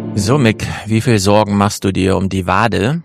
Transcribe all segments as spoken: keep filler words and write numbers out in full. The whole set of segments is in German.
So, Mick, wie viel Sorgen machst du dir um die Wade?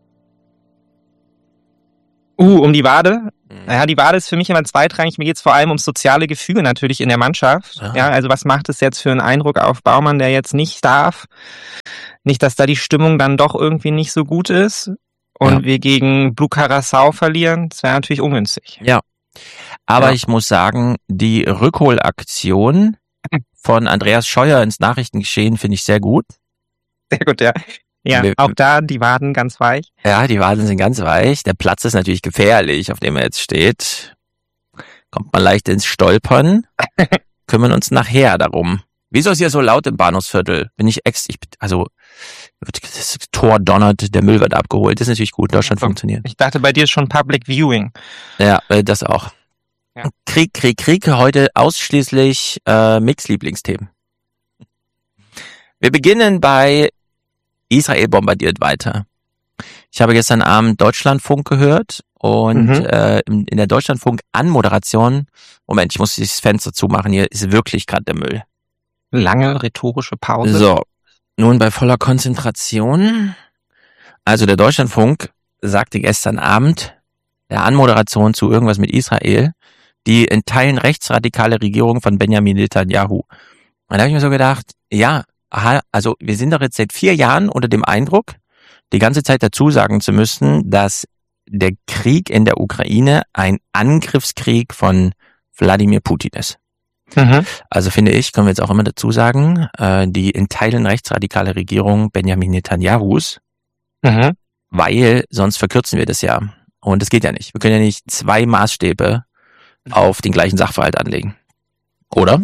Uh, um die Wade? Ja, die Wade ist für mich immer zweitrangig. Mir geht es vor allem ums soziale Gefüge natürlich in der Mannschaft. Ah. Ja, also was macht es jetzt für einen Eindruck auf Baumann, der jetzt nicht darf? Nicht, dass da die Stimmung dann doch irgendwie nicht so gut ist und Ja. wir gegen Blue Curaçao verlieren. Das wäre natürlich ungünstig. Ja, aber Ja. ich muss sagen, die Rückholaktion von Andreas Scheuer ins Nachrichtengeschehen finde ich sehr gut. Sehr gut, ja. Ja, Wir- auch da die Waden ganz weich. Ja, die Waden sind ganz weich. Der Platz ist natürlich gefährlich, auf dem er jetzt steht. Kommt man leicht ins Stolpern. Kümmern uns nachher darum. Wieso ist hier so laut im Bahnhofsviertel? Bin ich ex, ich, also, das Tor donnert, der Müll wird abgeholt. Das ist natürlich gut, Deutschland Ja, funktioniert. Ich dachte, bei dir ist schon Public Viewing. Ja, äh, das auch. Ja. Krieg, Krieg, Krieg, heute ausschließlich äh, Mix-Lieblingsthemen. Wir beginnen bei Israel bombardiert weiter. Ich habe gestern Abend Deutschlandfunk gehört und Mhm. äh, in, in der Deutschlandfunk-Anmoderation, Moment, ich muss dieses Fenster zumachen, hier ist wirklich gerade der Müll. Lange rhetorische Pause. So, nun bei voller Konzentration. Also der Deutschlandfunk sagte gestern Abend der Anmoderation zu irgendwas mit Israel, die in Teilen rechtsradikale Regierung von Benjamin Netanyahu. Und da habe ich mir so gedacht, ja, aha, also wir sind doch jetzt seit vier Jahren unter dem Eindruck, die ganze Zeit dazu sagen zu müssen, dass der Krieg in der Ukraine ein Angriffskrieg von Wladimir Putin ist. Mhm. Also finde ich, können wir jetzt auch immer dazu sagen, äh, die in Teilen rechtsradikale Regierung Benjamin Netanyahus, Mhm. weil sonst verkürzen wir das ja. Und das geht ja nicht. Wir können ja nicht zwei Maßstäbe auf den gleichen Sachverhalt anlegen. Oder?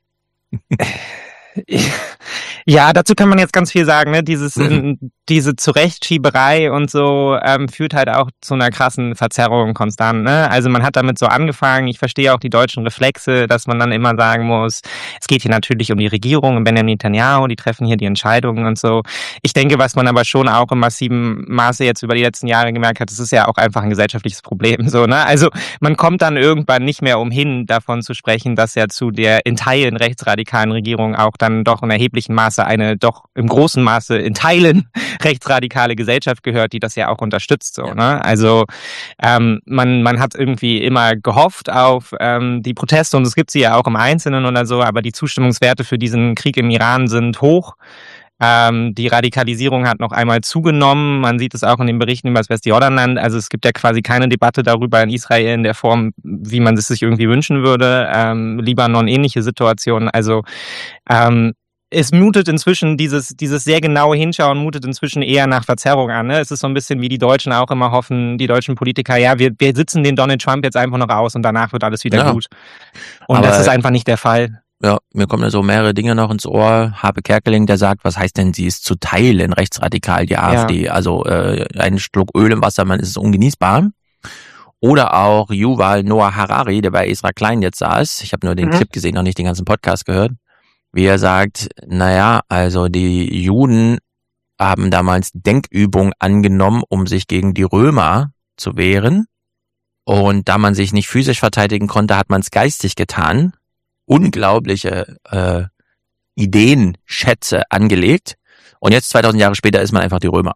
Ja, dazu kann man jetzt ganz viel sagen, ne? Dieses, Mhm. in, diese Zurechtschieberei und so ähm, führt halt auch zu einer krassen Verzerrung konstant, ne? Also man hat damit so angefangen, ich verstehe auch die deutschen Reflexe, dass man dann immer sagen muss, es geht hier natürlich um die Regierung und Benjamin Netanyahu, die treffen hier die Entscheidungen und so. Ich denke, was man aber schon auch im massiven Maße jetzt über die letzten Jahre gemerkt hat, das ist ja auch einfach ein gesellschaftliches Problem, so, ne? Also man kommt dann irgendwann nicht mehr umhin, davon zu sprechen, dass ja zu der in Teilen rechtsradikalen Regierung auch dann doch in erheblichem Maße eine doch im großen Maße in Teilen rechtsradikale Gesellschaft gehört, die das ja auch unterstützt. So, Ja. ne? Also ähm, man man hat irgendwie immer gehofft auf ähm, die Proteste und es gibt sie ja auch im Einzelnen oder so, aber die Zustimmungswerte für diesen Krieg im Iran sind hoch. Ähm, die Radikalisierung hat noch einmal zugenommen. Man sieht es auch in den Berichten über das Westjordanland. Also es gibt ja quasi keine Debatte darüber in Israel in der Form, wie man es sich irgendwie wünschen würde. Ähm, Libanon ähnliche Situationen. Also ähm, es mutet inzwischen, dieses dieses sehr genaue Hinschauen mutet inzwischen eher nach Verzerrung an. Ne? Es ist so ein bisschen wie die Deutschen auch immer hoffen, die deutschen Politiker, ja, wir, wir sitzen den Donald Trump jetzt einfach noch aus und danach wird alles wieder Ja. gut. Und Aber- das ist einfach nicht der Fall. Ja, mir kommen da so mehrere Dinge noch ins Ohr. Habe Kerkeling, der sagt, was heißt denn, sie ist zu Teilen rechtsradikal, die AfD. Also äh, ein Schluck Öl im Wasser, man ist es ungenießbar. Oder auch Yuval Noah Harari, der bei Ezra Klein jetzt saß. Ich habe nur den Mhm. Clip gesehen, noch nicht den ganzen Podcast gehört. Wie er sagt, naja, also die Juden haben damals Denkübungen angenommen, um sich gegen die Römer zu wehren. Und da man sich nicht physisch verteidigen konnte, hat man es geistig getan. Unglaubliche äh, Ideenschätze angelegt. Und jetzt, zweitausend Jahre später, ist man einfach die Römer.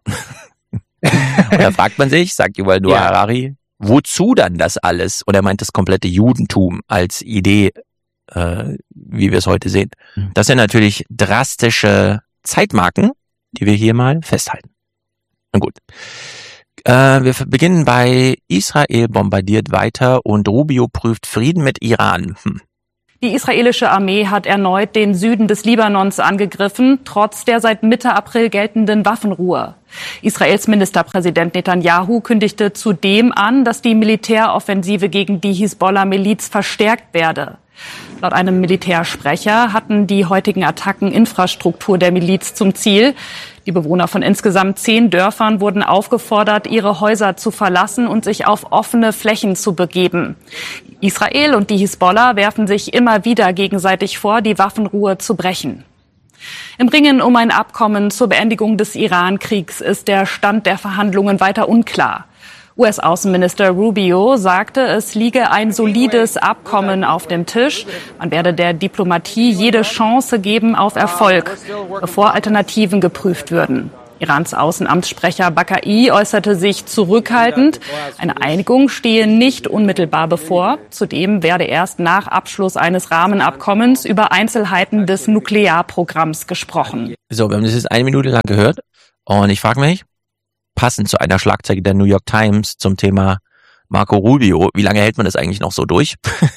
Und da fragt man sich, sagt Yuval Noah Ja. Harari, wozu dann das alles? Und er meint das komplette Judentum als Idee, äh, wie wir es heute sehen. Das sind natürlich drastische Zeitmarken, die wir hier mal festhalten. Na gut. Äh, wir beginnen bei Israel bombardiert weiter und Rubio prüft Frieden mit Iran. Hm. Die israelische Armee hat erneut den Süden des Libanons angegriffen, trotz der seit Mitte April geltenden Waffenruhe. Israels Ministerpräsident Netanyahu kündigte zudem an, dass die Militäroffensive gegen die Hisbollah-Miliz verstärkt werde. Laut einem Militärsprecher hatten die heutigen Attacken Infrastruktur der Miliz zum Ziel. Die Bewohner von insgesamt zehn Dörfern wurden aufgefordert, ihre Häuser zu verlassen und sich auf offene Flächen zu begeben. Israel und die Hisbollah werfen sich immer wieder gegenseitig vor, die Waffenruhe zu brechen. Im Ringen um ein Abkommen zur Beendigung des Iran-Kriegs ist der Stand der Verhandlungen weiter unklar. U S-Außenminister Rubio sagte, es liege ein solides Abkommen auf dem Tisch. Man werde der Diplomatie jede Chance geben auf Erfolg, bevor Alternativen geprüft würden. Irans Außenamtssprecher Bakai äußerte sich zurückhaltend. Eine Einigung stehe nicht unmittelbar bevor. Zudem werde erst nach Abschluss eines Rahmenabkommens über Einzelheiten des Nuklearprogramms gesprochen. So, wir haben das jetzt eine Minute lang gehört und ich frage mich, passend zu einer Schlagzeile der New York Times zum Thema Marco Rubio, wie lange hält man das eigentlich noch so durch?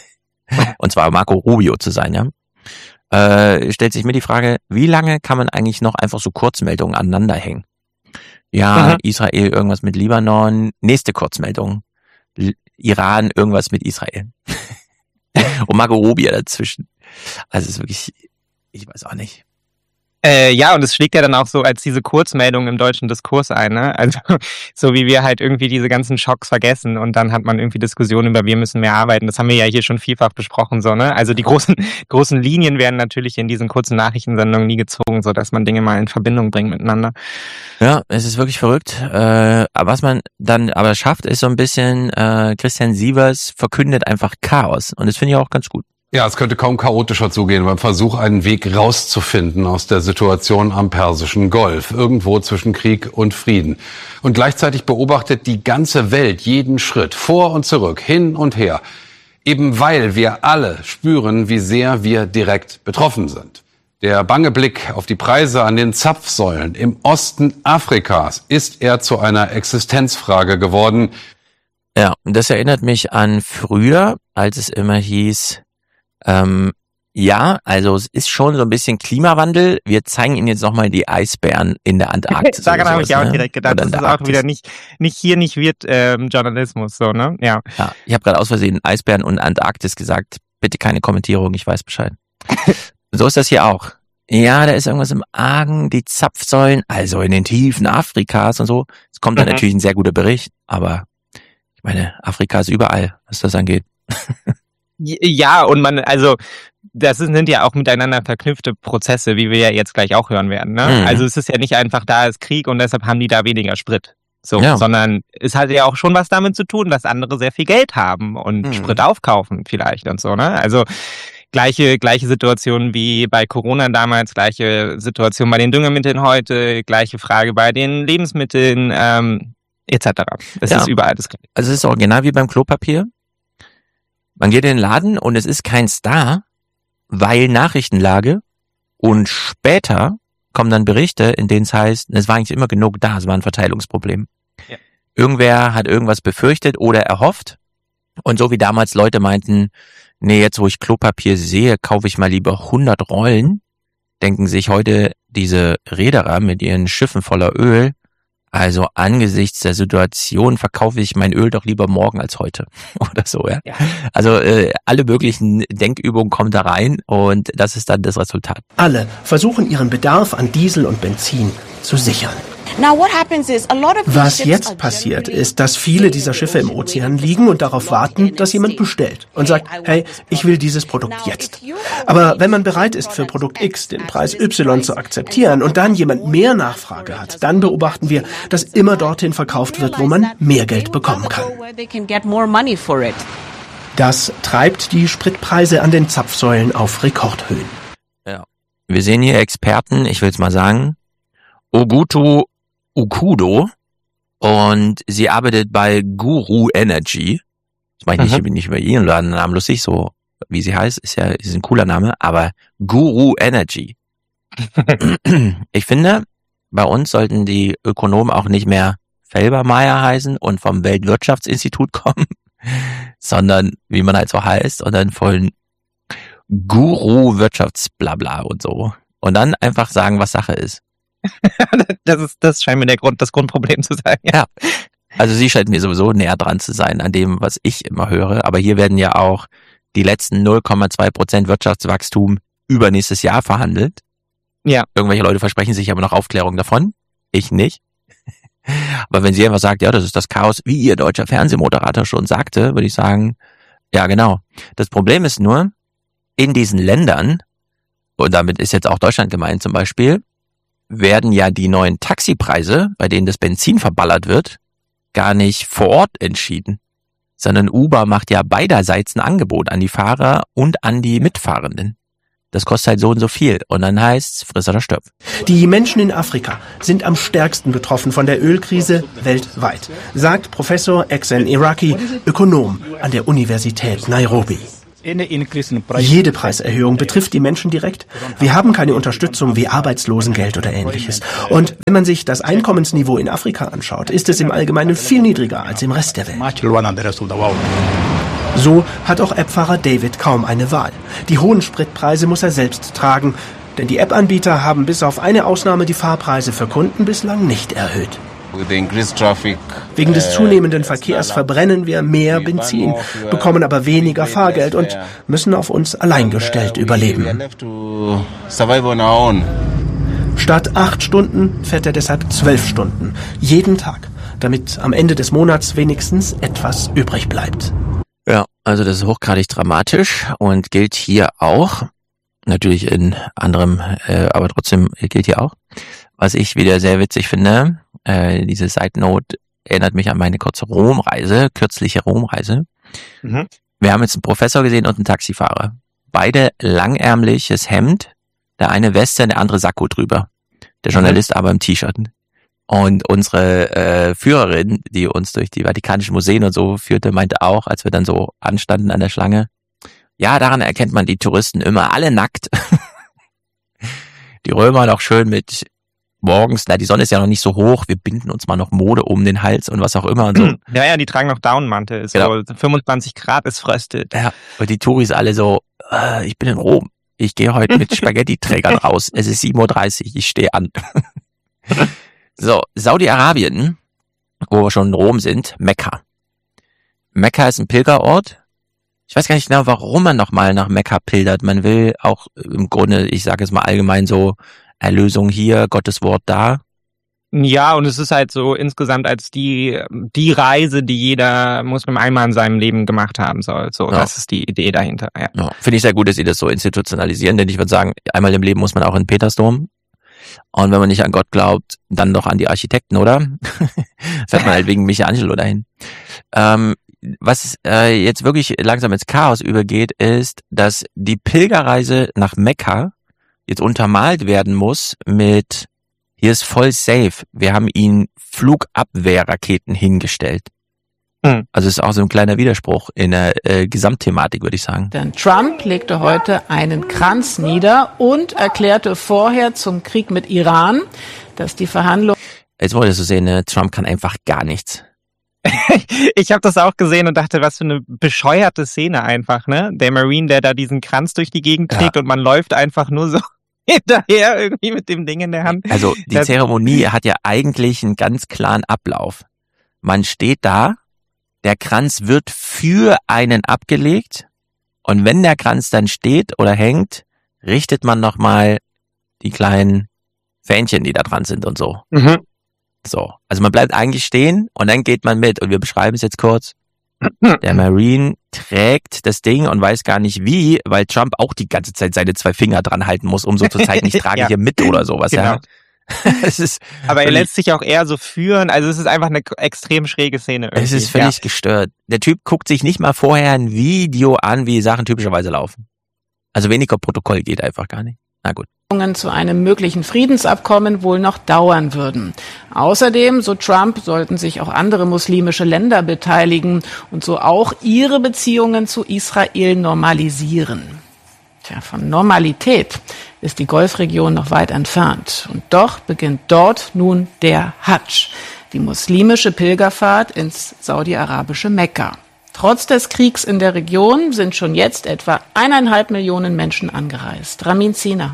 Und zwar Marco Rubio zu sein, ja? Äh, stellt sich mir die Frage, wie lange kann man eigentlich noch einfach so Kurzmeldungen aneinander hängen? Ja, mhm. Israel irgendwas mit Libanon, nächste Kurzmeldung. L- Iran irgendwas mit Israel. Und Marco Rubio dazwischen. Also es ist wirklich, ich weiß auch nicht. Äh, ja, und es schlägt ja dann auch so als diese Kurzmeldung im deutschen Diskurs ein, ne? Also so wie wir halt irgendwie diese ganzen Schocks vergessen und dann hat man irgendwie Diskussionen über wir müssen mehr arbeiten. Das haben wir ja hier schon vielfach besprochen, so, ne? Also die großen großen Linien werden natürlich in diesen kurzen Nachrichtensendungen nie gezogen, so dass man Dinge mal in Verbindung bringt miteinander. Ja, es ist wirklich verrückt. Äh, was man dann aber schafft, ist so ein bisschen, äh, Christian Sievers verkündet einfach Chaos und das finde ich auch ganz gut. Ja, es könnte kaum chaotischer zugehen beim Versuch, einen Weg rauszufinden aus der Situation am Persischen Golf, irgendwo zwischen Krieg und Frieden. Und gleichzeitig beobachtet die ganze Welt jeden Schritt, vor und zurück, hin und her, eben weil wir alle spüren, wie sehr wir direkt betroffen sind. Der bange Blick auf die Preise an den Zapfsäulen im Osten Afrikas ist eher zu einer Existenzfrage geworden. Ja, und das erinnert mich an früher, als es immer hieß, Ähm, ja, also es ist schon so ein bisschen Klimawandel. Wir zeigen Ihnen jetzt nochmal die Eisbären in der Antarktis. Daran habe ich auch ne? direkt gedacht. Oder Das ist auch Arktis. wieder nicht, nicht hier, nicht wird ähm, Journalismus, so, ne? Ja. Ja, ich habe gerade aus Versehen Eisbären und Antarktis gesagt. Bitte keine Kommentierung, ich weiß Bescheid. So ist das hier auch. Ja, da ist irgendwas im Argen, die Zapfsäulen, also in den Tiefen Afrikas und so. Es kommt dann Mhm. natürlich ein sehr guter Bericht, aber ich meine, Afrika ist überall, was das angeht. Ja, und man, also, das sind ja auch miteinander verknüpfte Prozesse, wie wir ja jetzt gleich auch hören werden, ne? Mhm. Also, es ist ja nicht einfach, da ist Krieg und deshalb haben die da weniger Sprit. So, Ja. sondern es hat ja auch schon was damit zu tun, dass andere sehr viel Geld haben und Mhm. Sprit aufkaufen vielleicht und so, ne? Also, gleiche, gleiche Situation wie bei Corona damals, gleiche Situation bei den Düngemitteln heute, gleiche Frage bei den Lebensmitteln, ähm, et cetera. Es Ja. ist überall das Gleiche. Also es ist original wie beim Klopapier. Man geht in den Laden und es ist keins da, weil Nachrichtenlage und später kommen dann Berichte, in denen es heißt, es war eigentlich immer genug da, es war ein Verteilungsproblem. Ja. Irgendwer hat irgendwas befürchtet oder erhofft und so wie damals Leute meinten, nee, jetzt wo ich Klopapier sehe, kaufe ich mal lieber hundert Rollen, denken sich heute diese Reederer mit ihren Schiffen voller Öl, also angesichts der Situation verkaufe ich mein Öl doch lieber morgen als heute oder so, ja. Ja. Also äh, alle möglichen Denkübungen kommen da rein und das ist dann das Resultat. Alle versuchen ihren Bedarf an Diesel und Benzin zu sichern. Was jetzt passiert, ist, dass viele dieser Schiffe im Ozean liegen und darauf warten, dass jemand bestellt und sagt, hey, ich will dieses Produkt jetzt. Aber wenn man bereit ist, für Produkt X den Preis Y zu akzeptieren und dann jemand mehr Nachfrage hat, dann beobachten wir, dass immer dorthin verkauft wird, wo man mehr Geld bekommen kann. Das treibt die Spritpreise an den Zapfsäulen auf Rekordhöhen. Ja. Wir sehen hier Experten, ich will es mal sagen, Ogutu Okudo und sie arbeitet bei Guru Energy. Das mache ich Mhm. nicht, nicht über ihren Namen lustig, so wie sie heißt, ist ja ist ein cooler Name, aber Guru Energy. Ich finde, bei uns sollten die Ökonomen auch nicht mehr Felbermeier heißen und vom Weltwirtschaftsinstitut kommen, sondern wie man halt so heißt und dann von Guru Wirtschaftsblabla und so. Und dann einfach sagen, was Sache ist. Das ist, das scheint mir der Grund, das Grundproblem zu sein. Ja. Also sie scheint mir sowieso näher dran zu sein an dem, was ich immer höre. Aber hier werden ja auch die letzten null Komma zwei Prozent Wirtschaftswachstum übernächstes Jahr verhandelt. Ja. Irgendwelche Leute versprechen sich aber noch Aufklärung davon. Ich nicht. Aber wenn sie einfach sagt, ja, das ist das Chaos, wie ihr deutscher Fernsehmoderator schon sagte, würde ich sagen, ja, genau. Das Problem ist nur, in diesen Ländern, und damit ist jetzt auch Deutschland gemeint zum Beispiel, werden ja die neuen Taxipreise, bei denen das Benzin verballert wird, gar nicht vor Ort entschieden, sondern Uber macht ja beiderseits ein Angebot an die Fahrer und an die Mitfahrenden. Das kostet halt so und so viel. Und dann heißt's, friss oder stirb. Die Menschen in Afrika sind am stärksten betroffen von der Ölkrise weltweit, sagt Professor Exen Iraki, Ökonom an der Universität Nairobi. Jede Preiserhöhung betrifft die Menschen direkt. Wir haben keine Unterstützung wie Arbeitslosengeld oder Ähnliches. Und wenn man sich das Einkommensniveau in Afrika anschaut, ist es im Allgemeinen viel niedriger als im Rest der Welt. So hat auch App-Fahrer David kaum eine Wahl. Die hohen Spritpreise muss er selbst tragen, denn die App-Anbieter haben bis auf eine Ausnahme die Fahrpreise für Kunden bislang nicht erhöht. Wegen des zunehmenden Verkehrs verbrennen wir mehr Benzin, bekommen aber weniger Fahrgeld und müssen auf uns allein gestellt überleben. Statt acht Stunden fährt er deshalb zwölf Stunden, jeden Tag, damit am Ende des Monats wenigstens etwas übrig bleibt. Ja, also das ist hochgradig dramatisch und gilt hier auch, natürlich in anderem, äh, aber trotzdem gilt hier auch, was ich wieder sehr witzig finde, äh, diese Side Note erinnert mich an meine kurze Romreise, kürzliche Romreise. Mhm. Wir haben jetzt einen Professor gesehen und einen Taxifahrer. Beide langärmliches Hemd, der eine Weste, der andere Sakko drüber. Der Journalist mhm. aber im T-Shirt. Und unsere äh, Führerin, die uns durch die Vatikanischen Museen und so führte, meinte auch, als wir dann so anstanden an der Schlange, ja, daran erkennt man die Touristen immer alle nackt. Die Römer noch schön mit morgens, na, die Sonne ist ja noch nicht so hoch, wir binden uns mal noch Mode um den Hals und was auch immer und so. Ja, ja, die tragen noch Downmantel, ist genau. So fünfundzwanzig Grad, es fröstet. Ja, und die Touris alle so, äh, ich bin in Rom, ich gehe heute mit Spaghetti-Trägern raus, es ist sieben Uhr dreißig, ich stehe an. So, Saudi-Arabien, wo wir schon in Rom sind, Mekka. Mekka ist ein Pilgerort. Ich weiß gar nicht genau, warum man nochmal nach Mekka pilgert. Man will auch im Grunde, ich sage es mal allgemein so, Erlösung hier, Gottes Wort da. Ja, und es ist halt so insgesamt als die die Reise, die jeder Muslim einmal in seinem Leben gemacht haben soll. So, ja. Das ist die Idee dahinter. Ja. Ja. Finde ich sehr gut, dass sie das so institutionalisieren, denn ich würde sagen, einmal im Leben muss man auch in den Petersdom. Und wenn man nicht an Gott glaubt, dann doch an die Architekten, oder? Fährt man halt wegen Michelangelo dahin. Ähm, was äh, jetzt wirklich langsam ins Chaos übergeht, ist, dass die Pilgerreise nach Mekka jetzt untermalt werden muss mit, hier ist voll safe, wir haben ihnen Flugabwehrraketen hingestellt. Hm. Also es ist auch so ein kleiner Widerspruch in der äh, Gesamtthematik, würde ich sagen. Denn Trump legte heute einen Kranz nieder und erklärte vorher zum Krieg mit Iran, dass die Verhandlungen... Jetzt wolltest du sehen, ne? Trump kann einfach gar nichts. Ich habe das auch gesehen und dachte, was für eine bescheuerte Szene einfach, ne? Der Marine, der da diesen Kranz durch die Gegend trägt ja. Und man läuft einfach nur so hinterher irgendwie mit dem Ding in der Hand. Also die das Zeremonie hat ja eigentlich einen ganz klaren Ablauf. Man steht da, der Kranz wird für einen abgelegt und wenn der Kranz dann steht oder hängt, richtet man nochmal die kleinen Fähnchen, die da dran sind und so. Mhm. So, also man bleibt eigentlich stehen und dann geht man mit und wir beschreiben es jetzt kurz. Der Marine trägt das Ding und weiß gar nicht wie, weil Trump auch die ganze Zeit seine zwei Finger dran halten muss, um so zu zeigen, ich trage ja. hier mit oder sowas. Genau. Ja. Es ist aber er lässt sich auch eher so führen, also es ist einfach eine extrem schräge Szene irgendwie. Es ist völlig ja. gestört. Der Typ guckt sich nicht mal vorher ein Video an, wie Sachen typischerweise laufen. Also weniger Protokoll geht einfach gar nicht. Na gut. Zu einem möglichen Friedensabkommen wohl noch dauern würden. Außerdem, so Trump, sollten sich auch andere muslimische Länder beteiligen und so auch ihre Beziehungen zu Israel normalisieren. Tja, von Normalität ist die Golfregion noch weit entfernt. Und doch beginnt dort nun der Hadsch, die muslimische Pilgerfahrt ins saudi-arabische Mekka. Trotz des Kriegs in der Region sind schon jetzt etwa eineinhalb Millionen Menschen angereist. Ramin Zina.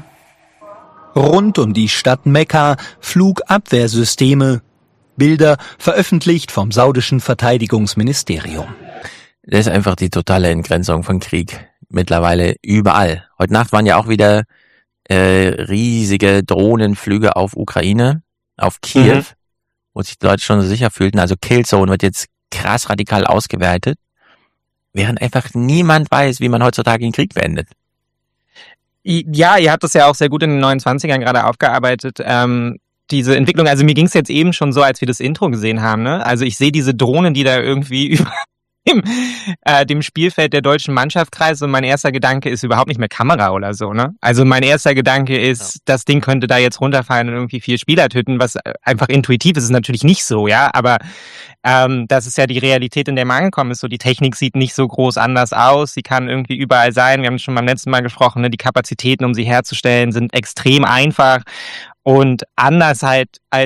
Rund um die Stadt Mekka Flugabwehrsysteme. Bilder veröffentlicht vom saudischen Verteidigungsministerium. Das ist einfach die totale Entgrenzung von Krieg. Mittlerweile überall. Heute Nacht waren ja auch wieder äh, riesige Drohnenflüge auf Ukraine, auf Kiew, mhm. wo sich die Leute schon so sicher fühlten. Also Killzone wird jetzt krass radikal ausgewertet, während einfach niemand weiß, wie man heutzutage den Krieg beendet. Ja, ihr habt das ja auch sehr gut in den neunundzwanzigern gerade aufgearbeitet. Ähm, diese Entwicklung, also mir ging es jetzt eben schon so, als wir das Intro gesehen haben, ne? Also ich sehe diese Drohnen, die da irgendwie über dem, äh, dem Spielfeld der deutschen Mannschaft kreisen und mein erster Gedanke ist überhaupt nicht mehr Kamera oder so, ne? Also mein erster Gedanke ist, ja. das Ding könnte da jetzt runterfallen und irgendwie vier Spieler töten, was einfach intuitiv ist, ist natürlich nicht so, ja, aber ähm, das ist ja die Realität, in der man angekommen ist, so die Technik sieht nicht so groß anders aus, sie kann irgendwie überall sein, wir haben schon beim letzten Mal gesprochen, ne? Die Kapazitäten, um sie herzustellen, sind extrem einfach und anders halt als